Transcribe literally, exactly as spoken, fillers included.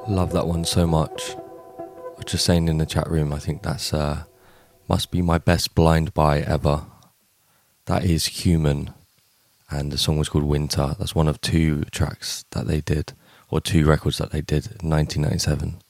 Love that one so much. I was just saying in the chat room, I think that's uh, must be my best blind buy ever. That is Human, and the song was called Winter. That's one of two tracks that they did, or two records that they did in nineteen ninety-seven.